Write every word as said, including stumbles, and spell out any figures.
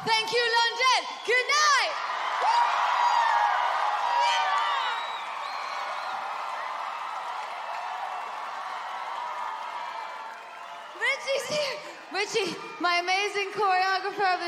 Thank you, London. Good night. Richie's here. Richie, my amazing choreographer of the